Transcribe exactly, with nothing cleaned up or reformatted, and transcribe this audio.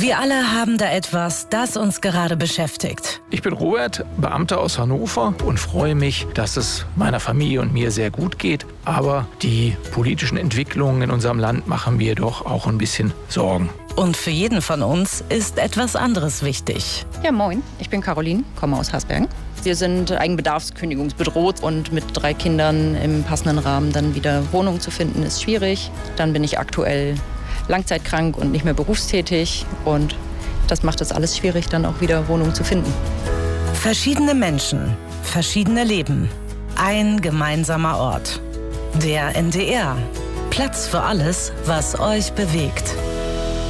Wir alle haben da etwas, das uns gerade beschäftigt. Ich bin Robert, Beamter aus Hannover und freue mich, dass es meiner Familie und mir sehr gut geht. Aber die politischen Entwicklungen in unserem Land machen mir doch auch ein bisschen Sorgen. Und für jeden von uns ist etwas anderes wichtig. Ja, moin, ich bin Caroline, komme aus Hasbergen. Wir sind eigenbedarfskündigungsbedroht und mit drei Kindern im passenden Rahmen dann wieder Wohnung zu finden, ist schwierig. Dann bin ich aktuell langzeitkrank und nicht mehr berufstätig und das macht es alles schwierig, dann auch wieder Wohnung zu finden. Verschiedene Menschen, verschiedene Leben, ein gemeinsamer Ort. Der N D R. Platz für alles, was euch bewegt.